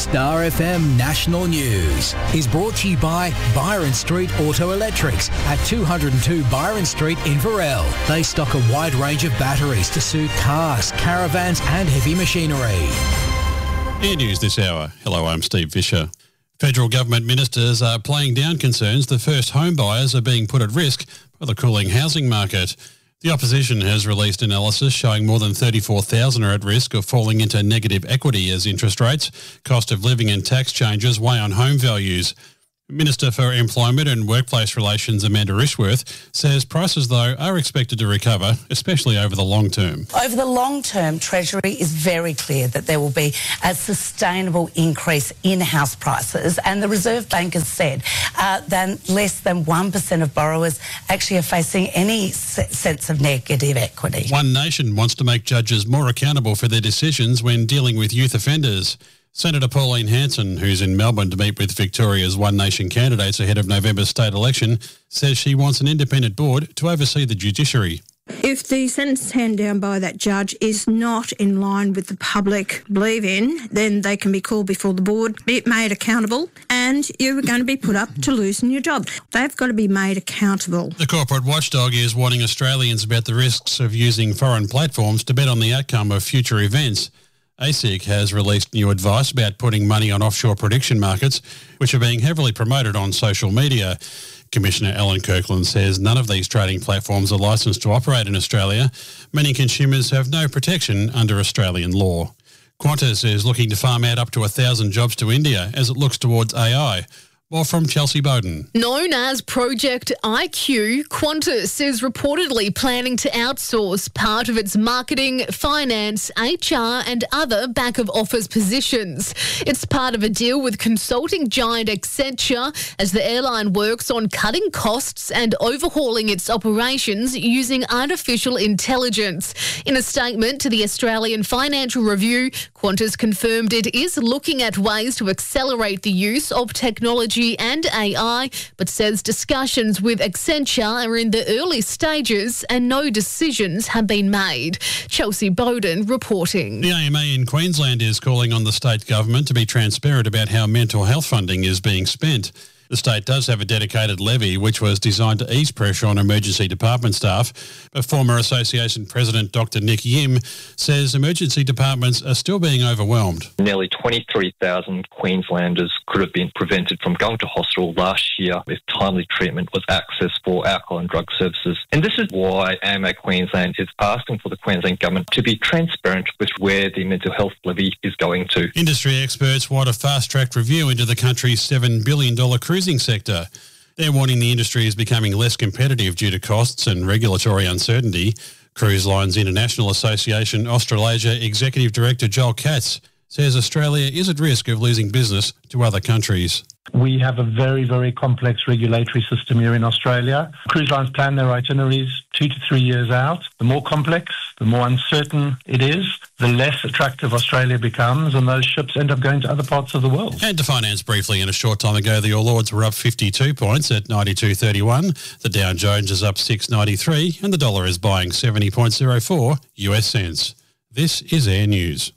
Star FM National News is brought to you by Byron Street Auto Electrics at 202 Byron Street in Varel. They stock a wide range of batteries to suit cars, caravans and heavy machinery. Air News this hour. Hello, I'm Steve Fisher. Federal government ministers are playing down concerns that first home buyers are being put at risk by the cooling housing market. The opposition has released analysis showing more than 34,000 are at risk of falling into negative equity as interest rates, cost of living and tax changes weigh on home values. Minister for Employment and Workplace Relations Amanda Rishworth says prices, though, are expected to recover, especially over the long term. Over the long term, Treasury is very clear that there will be a sustainable increase in house prices, and the Reserve Bank has said that less than 1% of borrowers actually are facing any sense of negative equity. One Nation wants to make judges more accountable for their decisions when dealing with youth offenders. Senator Pauline Hanson, who's in Melbourne to meet with Victoria's One Nation candidates ahead of November's state election, says she wants an independent board to oversee the judiciary. If the sentence handed down by that judge is not in line with the public believe in, then they can be called before the board, be made accountable, and you're going to be put up to losing your job. They've got to be made accountable. The corporate watchdog is warning Australians about the risks of using foreign platforms to bet on the outcome of future events. ASIC has released new advice about putting money on offshore prediction markets, which are being heavily promoted on social media. Commissioner Alan Kirkland says none of these trading platforms are licensed to operate in Australia, meaning consumers have no protection under Australian law. Qantas is looking to farm out up to 1,000 jobs to India as it looks towards AI. More from Chelsea Bowden. Known as Project IQ, Qantas is reportedly planning to outsource part of its marketing, finance, HR and other back-of-office positions. It's part of a deal with consulting giant Accenture as the airline works on cutting costs and overhauling its operations using artificial intelligence. In a statement to the Australian Financial Review, Qantas confirmed it is looking at ways to accelerate the use of technology and AI, but says discussions with Accenture are in the early stages and no decisions have been made. Chelsea Bowden reporting. The AMA in Queensland is calling on the state government to be transparent about how mental health funding is being spent. The state does have a dedicated levy which was designed to ease pressure on emergency department staff, but former association president Dr Nick Yim says emergency departments are still being overwhelmed. Nearly 23,000 Queenslanders could have been prevented from going to hospital last year if timely treatment was accessed for alcohol and drug services. And this is why AMA Queensland is asking for the Queensland government to be transparent with where the mental health levy is going to. Industry experts want a fast-tracked review into the country's $7 billion cruising sector. They're warning the industry is becoming less competitive due to costs and regulatory uncertainty. Cruise Lines International Association Australasia Executive Director Joel Katz says Australia is at risk of losing business to other countries. We have a very, very complex regulatory system here in Australia. Cruise lines plan their itineraries 2 to 3 years out. The more complex, the more uncertain it is, the less attractive Australia becomes, and those ships end up going to other parts of the world. And to finance briefly, in a short time ago, the All Ords were up 52 points at 92.31. The Dow Jones is up 6.93 and the dollar is buying 70.04 US cents. This is Air News.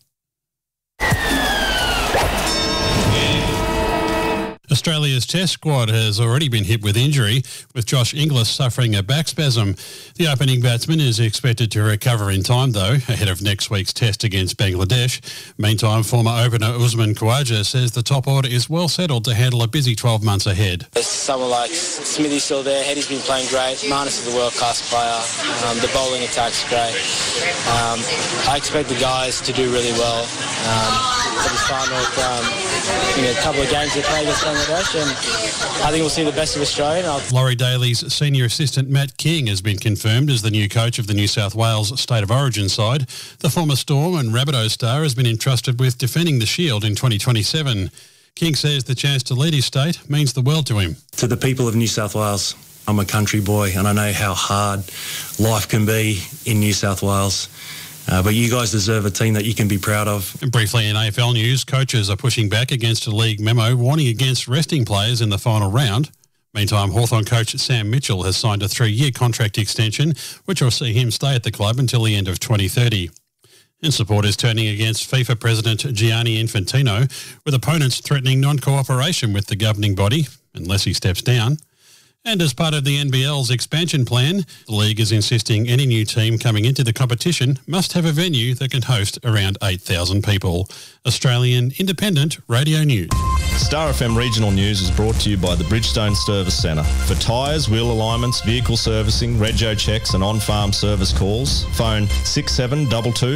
Australia's Test squad has already been hit with injury, with Josh Inglis suffering a back spasm. The opening batsman is expected to recover in time, though, ahead of next week's Test against Bangladesh. Meantime, former opener Usman Khawaja says the top order is well settled to handle a busy 12 months ahead. There's someone like Smithy's still there, Hedy's been playing great, Marnus is a world-class player, the bowling attack's great. I expect the guys to do really well for this final. A couple of games they play against Bangladesh, and I think we'll see the best of Australia. Laurie Daly's senior assistant Matt King has been confirmed as the new coach of the New South Wales State of Origin side. The former Storm and Rabbitohs star has been entrusted with defending the Shield in 2027. King says the chance to lead his state means the world to him. To the people of New South Wales, I'm a country boy and I know how hard life can be in New South Wales. But you guys deserve a team that you can be proud of. And briefly in AFL news, coaches are pushing back against a league memo warning against resting players in the final round. Meantime, Hawthorn coach Sam Mitchell has signed a 3-year contract extension, which will see him stay at the club until the end of 2030. And support is turning against FIFA President Gianni Infantino, with opponents threatening non-cooperation with the governing body unless he steps down. And as part of the NBL's expansion plan, the league is insisting any new team coming into the competition must have a venue that can host around 8,000 people. Australian Independent Radio News. Star FM Regional News is brought to you by the Bridgestone Service Centre. For tyres, wheel alignments, vehicle servicing, rego checks and on-farm service calls, phone 6722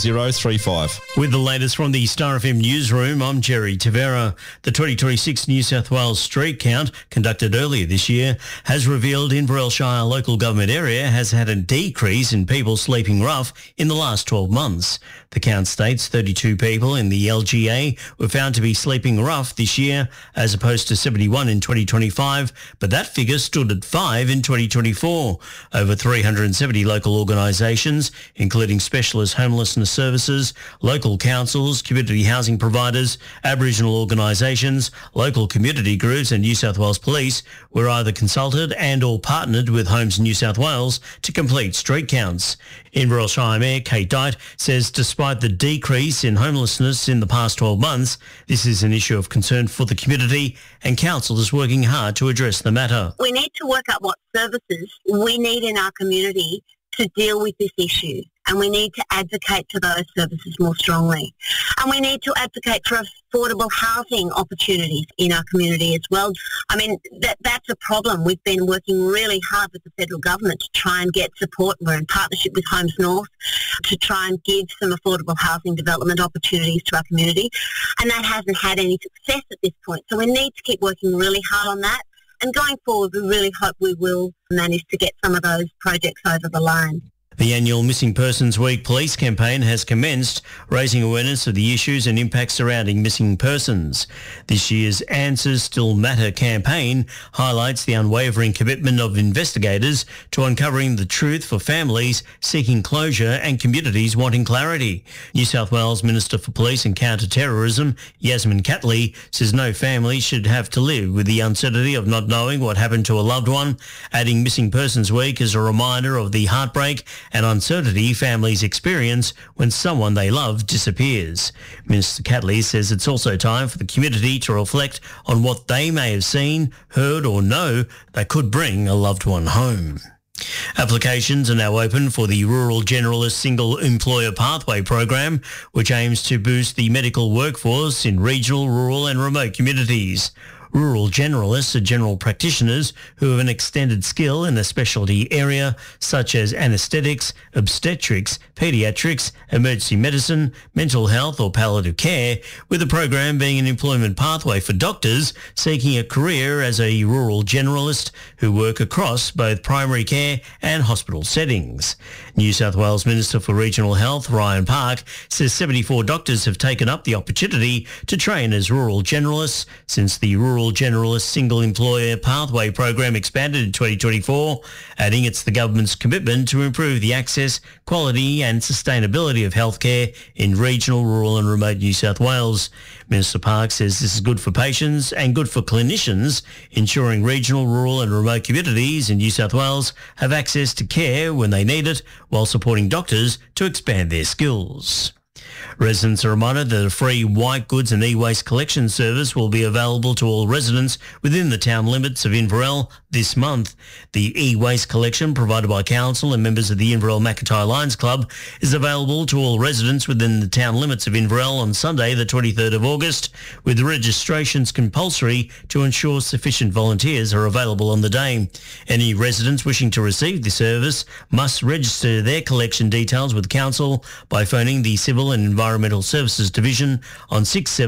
3035. With the latest from the Star FM newsroom, I'm Jerry Tavera. The 2026 New South Wales street count, conducted earlier this year, has revealed Inverell Shire local government area has had a decrease in people sleeping rough in the last 12 months. The count states 32 people in the LGA were found to be sleeping rough this year, as opposed to 71 in 2025, but that figure stood at 5 in 2024. Over 370 local organisations, including specialist homelessness services, local councils, community housing providers, Aboriginal organisations, local community groups and New South Wales Police were either consulted and or partnered with Homes New South Wales to complete street counts. Inverell Shire Mayor Kate Dyte says despite the decrease in homelessness in the past 12 months, this is an issue of concern for the community and council is working hard to address the matter. We need to work out what services we need in our community to deal with this issue, and we need to advocate for those services more strongly. And we need to advocate for affordable housing opportunities in our community as well. I mean, that's a problem. We've been working really hard with the federal government to try and get support. We're in partnership with Homes North to try and give some affordable housing development opportunities to our community, and that hasn't had any success at this point. So we need to keep working really hard on that. And going forward, we really hope we will manage to get some of those projects over the line. The annual Missing Persons Week police campaign has commenced, raising awareness of the issues and impacts surrounding missing persons. This year's Answers Still Matter campaign highlights the unwavering commitment of investigators to uncovering the truth for families seeking closure and communities wanting clarity. New South Wales Minister for Police and Counter-Terrorism, Yasmin Catley, says no family should have to live with the uncertainty of not knowing what happened to a loved one, adding Missing Persons Week as a reminder of the heartbreak and uncertainty families experience when someone they love disappears. Minister Catley says it's also time for the community to reflect on what they may have seen, heard or know that could bring a loved one home. Applications are now open for the Rural Generalist Single Employer Pathway program, which aims to boost the medical workforce in regional, rural and remote communities. Rural generalists are general practitioners who have an extended skill in a specialty area such as anaesthetics, obstetrics, paediatrics, emergency medicine, mental health or palliative care, with the program being an employment pathway for doctors seeking a career as a rural generalist who work across both primary care and hospital settings. New South Wales Minister for Regional Health, Ryan Park, says 74 doctors have taken up the opportunity to train as rural generalists since the Rural Generalist Single Employer Pathway program expanded in 2024, adding it's the government's commitment to improve the access, quality and sustainability of healthcare in regional, rural and remote New South Wales. Minister Park says this is good for patients and good for clinicians, ensuring regional, rural and remote communities in New South Wales have access to care when they need it, while supporting doctors to expand their skills. Residents are reminded that a free white goods and e-waste collection service will be available to all residents within the town limits of Inverell this month. The e-waste collection provided by Council and members of the Inverell McIntyre Lions Club is available to all residents within the town limits of Inverell on Sunday the 23rd of August, with registrations compulsory to ensure sufficient volunteers are available on the day. Any residents wishing to receive the service must register their collection details with Council by phoning the Civil and Environmental Services Division on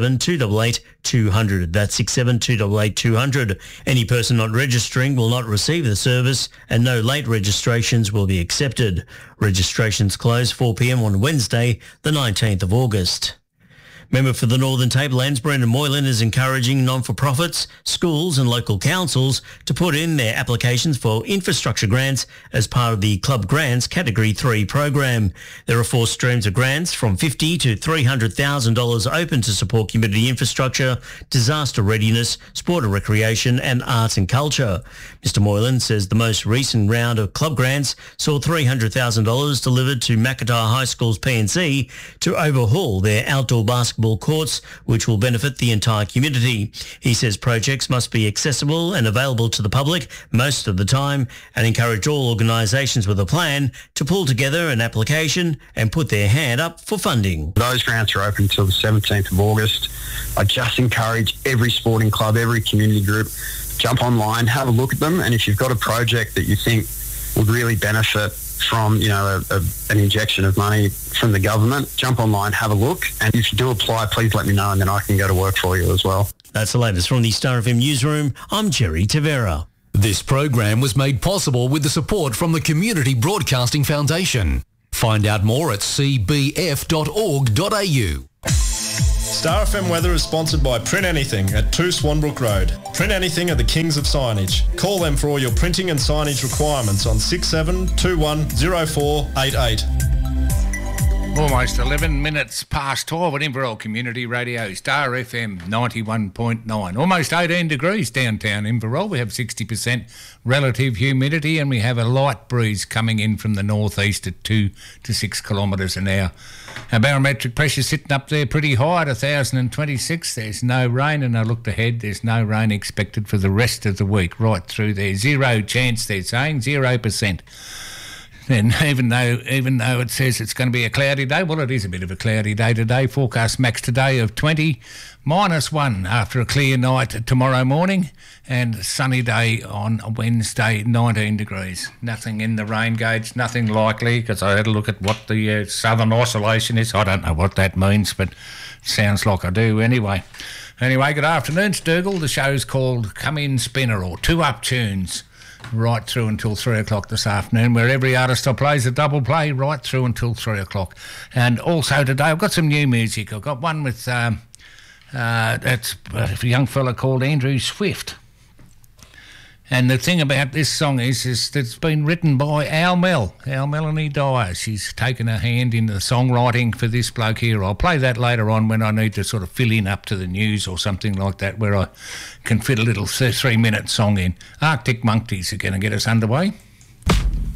67288 200. That's 67288 200. Any person not registering will not receive the service and no late registrations will be accepted. Registrations close 4 p.m. on Wednesday, the 19th of August. Member for the Northern Tablelands, Brendan Moylan, is encouraging non-for-profits, schools and local councils to put in their applications for infrastructure grants as part of the Club Grants Category 3 program. There are 4 streams of grants from $50,000 to $300,000 open to support community infrastructure, disaster readiness, sport and recreation and arts and culture. Mr Moylan says the most recent round of club grants saw $300,000 delivered to Macintyre High School's P&C to overhaul their outdoor basketball courts, which will benefit the entire community. He says projects must be accessible and available to the public most of the time and encourage all organisations with a plan to pull together an application and put their hand up for funding. Those grants are open until the 17th of August. I just encourage every sporting club, every community group, jump online, have a look at them, and if you've got a project that you think would really benefit from, an injection of money from the government, jump online, have a look, and if you do apply, please let me know and then I can go to work for you as well. That's the latest from the Star FM newsroom. I'm Jerry Tavera. This program was made possible with the support from the Community Broadcasting Foundation. Find out more at cbf.org.au. Star FM weather is sponsored by Print Anything at 2 Swanbrook Road. Print Anything are the kings of signage. Call them for all your printing and signage requirements on 67210488. Almost 11 minutes past 12 at Inverell Community Radio, Star FM 91.9. Almost 18 degrees downtown Inverell. We have 60% relative humidity and we have a light breeze coming in from the northeast at 2 to 6 kilometres an hour. Our barometric pressure sitting up there pretty high at 1,026. There's no rain, and I looked ahead. There's no rain expected for the rest of the week, right through there. 0 chance, they're saying, 0%. And even though it says it's going to be a cloudy day, well, it is a bit of a cloudy day today. Forecast max today of 20, -1 after a clear night tomorrow morning, and sunny day on Wednesday, 19 degrees. Nothing in the rain gauge, nothing likely, because I had a look at what the southern oscillation is. I don't know what that means, but sounds like I do anyway. Anyway, good afternoon, Sturgill. The show's called Come In Spinner, or 2 Up Tunes, right through until 3 o'clock this afternoon, where every artist I play is a double play right through until 3 o'clock. And also today I've got some new music. I've got one with that's a young fella called Andrew Swift. And the thing about this song is that it's been written by Al Melanie Dyer. She's taken a hand in the songwriting for this bloke here. I'll play that later on when I need to sort of fill in up to the news or something like that, where I can fit a little 3-minute song in. Arctic Monkeys are going to get us underway.